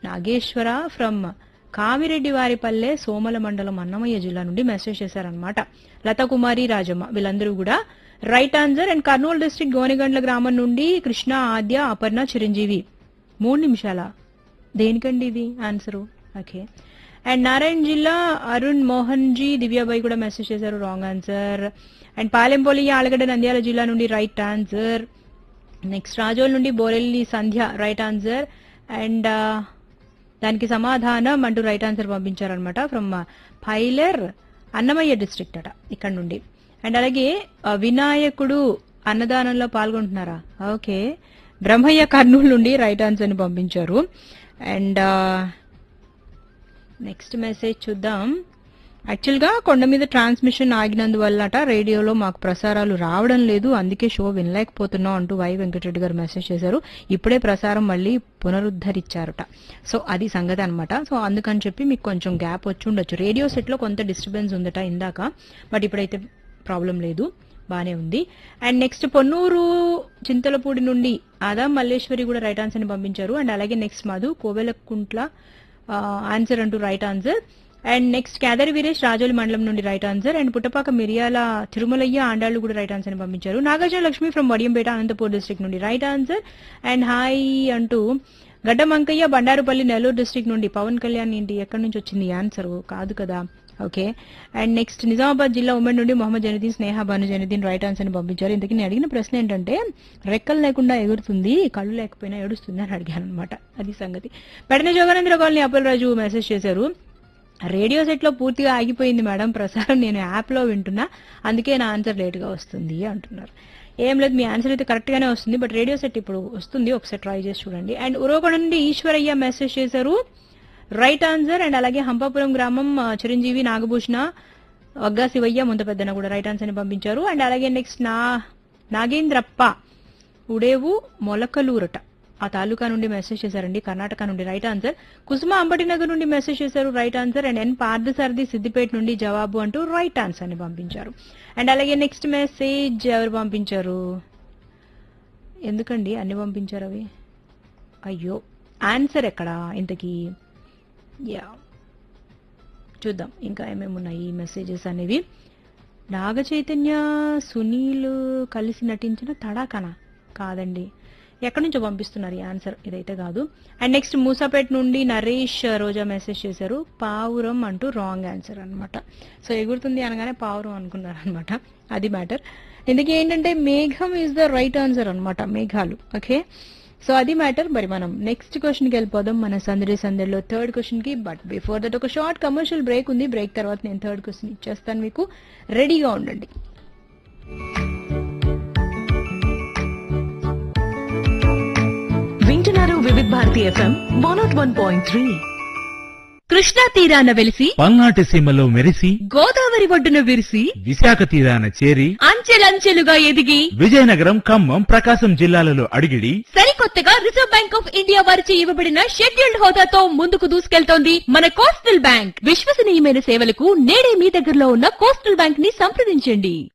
Nageswara from Kamireddy Varipalle Somala మండలం అన్నమయ్య జిల్లా నుండి మెసేజ్ చేశారనమాట. లతాకుమారి రాజమ్మ వీళ్ళందరూ కూడా right answer. And Kurnool district Gonigandla గ్రామం నుండి కృష్ణ, ఆద్య, అపర్ణ, చిరంజీవి 3 నిమిషాల దేనికండి ఇది ఆన్సరు? ఓకే. అండ్ నారాయణ జిల్లా అరుణ్ మోహన్ జీ, దివ్యాబాయి కూడా మెసేజ్ చేశారు wrong answer. And Palempoli Allagadda Nandyal జిల్లా నుండి రైట్ ఆన్సర్. నెక్స్ట్ రాజోల్ నుండి బోరెల్లి సంధ్య రైట్ ఆన్సర్. అండ్ దానికి సమాధానం అంటూ రైట్ ఆన్సర్ పంపించారనమాట ఫ్రమ్ పైలర్ అన్నమయ్య డిస్ట్రిక్ట్ అట ఇక్కడ నుండి. అండ్ అలాగే వినాయకుడు అన్నదానంలో పాల్గొంటున్నారా? ఓకే. బ్రహ్మయ్య కర్నూలు నుండి రైట్ ఆన్సర్ ని పంపించారు. అండ్ నెక్స్ట్ మెసేజ్ చూద్దాం. యాక్చువల్ గా కొండ మీద ట్రాన్స్మిషన్ ఆగినందువల్లట రేడియోలో మాకు ప్రసారాలు రావడం లేదు, అందుకే షో వినలేకపోతున్నాం అంటూ వై వెంకటరెడ్డి గారు మెసేజ్ చేశారు. ఇప్పుడే ప్రసారం మళ్ళీ పునరుద్ధరించారట. సో అది సంగతి అనమాట. సో అందుకని చెప్పి మీకు కొంచెం గ్యాప్ వచ్చి ఉండొచ్చు. రేడియో సెట్ లో కొంత డిస్టర్బెన్స్ ఉందట ఇందాక, బట్ ఇప్పుడైతే ప్రాబ్లం లేదు, బానే ఉంది. అండ్ నెక్స్ట్ పొన్నూరు చింతలపూడి నుండి ఆదా మల్లేశ్వరి కూడా రైట్ ఆన్సర్ ని పంపించారు. అండ్ అలాగే నెక్స్ట్ మధు కోవెలకుంట్ల ఆన్సర్ అంటూ right answer. And next Kedari Veeresh Rajoli మండలం నుండి రైట్ ఆన్సర్. అండ్ పుట్టపాక మిరియాల తిరుమలయ్య ఆండాళ్లు కూడా రైట్ ఆన్సర్ ని పంపించారు. నాగార్జున లక్ష్మి ఫ్రమ్ వడియంపేట అనంతపూర్ డిస్ట్రిక్ట్ నుండి రైట్ ఆన్సర్. అండ్ హాయ్ అంటూ గడ్డమంకయ్య బండారుపల్లి నెల్లూరు డిస్ట్రిక్ట్ నుండి పవన్ కళ్యాణ్ ఏంటి ఎక్కడి నుంచి వచ్చింది ఆన్సర్? కాదు కదా. ఓకే. అండ్ నెక్స్ట్ నిజామాబాద్ జిల్లా ఉమ్మడి నుండి మొహమ్మద్ జనదీన్, స్నేహ భాను జనదీన్ రైట్ ఆన్సర్ ని పంపించారు. ఇంతకీ నేను అడిగిన ప్రశ్న ఏంటంటే రెక్కలు లేకుండా ఎగురుతుంది, కళ్ళు లేకపోయినా ఏడుస్తుంది అని అడిగాను అనమాట. అది సంగతి. పెడన జోగానంద్ర కాలనీ అప్పలరాజు మెసేజ్ చేశారు. రేడియో సెట్ లో పూర్తిగా ఆగిపోయింది మేడం ప్రసారం, నేను యాప్ లో వింటున్నా, అందుకే నా ఆన్సర్ లేట్ గా వస్తుంది అంటున్నారు. ఏం లేదు, మీ ఆన్సర్ అయితే కరెక్ట్ గానే వస్తుంది, బట్ రేడియో సెట్ ఇప్పుడు వస్తుంది, ఒకసారి ట్రై చేసి చూడండి. అండ్ ఉరవకొండ నుండి ఈశ్వరయ్య మెసేజ్ చేశారు రైట్ ఆన్సర్. అండ్ అలాగే హంపాపురం గ్రామం చిరంజీవి, నాగభూషణ, వగ్గా శివయ్య, ముంతపెద్దన కూడా రైట్ ఆన్సర్ ని పంపించారు. అండ్ అలాగే నెక్స్ట్ నాగేంద్రప్ప ఉడేవు మొలకలూరట ఆ తాలూకా నుండి మెసేజ్ చేశారండి, కర్ణాటక నుండి రైట్ ఆన్సర్. కుసుమ అంబటినగర్ నుండి మెసేజ్ చేశారు రైట్ ఆన్సర్. అండ్ ఎన్ పార్థసారథి సిద్దిపేట నుండి జవాబు అంటూ రైట్ ఆన్సర్ ని పంపించారు. అండ్ అలాగే నెక్స్ట్ మెసేజ్ ఎవరు పంపించారు? ఎందుకండి అన్ని పంపించారు అవి? అయ్యో, ఆన్సర్ ఎక్కడా ఇంతకీ? యా, చూద్దాం ఇంకా ఏమేమి ఉన్నాయి ఈ మెసేజెస్ అనేవి. నాగ చైతన్య సునీల్ కలిసి నటించిన తడాకనా? కాదండి, ఎక్కడి నుంచో పంపిస్తున్నారు ఈ ఆన్సర్, ఇదైతే కాదు. అండ్ నెక్స్ట్ మూసాపేట నుండి నరేష్ రోజా మెసేజ్ చేశారు పావురం అంటూ రాంగ్ ఆన్సర్ అనమాట. సో ఎగురుతుంది అనగానే పావురం అనుకున్నారు అనమాట, అది మ్యాటర్. ఇందుకే ఏంటంటే మేఘం ఈజ్ ద రైట్ ఆన్సర్ అనమాట, మేఘాలు. ఓకే, సో అది మ్యాటర్. మరి మనం నెక్స్ట్ క్వశ్చన్ కి వెళ్ళిపోదాం మన సందడి సందడిలో థర్డ్ క్వశ్చన్ కి. బట్ బిఫోర్ దట్ ఒక షార్ట్ కమర్షియల్ బ్రేక్ ఉంది. బ్రేక్ తర్వాత నేను థర్డ్ క్వశ్చన్ ఇచ్చేస్తాను, మీకు రెడీగా ఉండండి. వింటున్నారు వివిధ భారతి FM 101.3. కృష్ణా తీరాన వెలిసి పల్నాటి సీమలో మెరిసి గోదావరి ఒడ్డున విరిసి విశాఖ తీరాన చేరి అంచెలంచెలుగా ఎదిగి విజయనగరం, ఖమ్మం, ప్రకాశం జిల్లాలలో అడిగిడి సరికొత్తగా రిజర్వ్ బ్యాంక్ ఆఫ్ ఇండియా వారిచే ఇవ్వబడిన షెడ్యూల్డ్ హోదాతో ముందుకు దూసుకెళ్తోంది మన కోస్టల్ బ్యాంక్. విశ్వసనీయమైన సేవలకు నేడే మీ దగ్గరలో ఉన్న కోస్టల్ బ్యాంక్ ని సంప్రదించండి.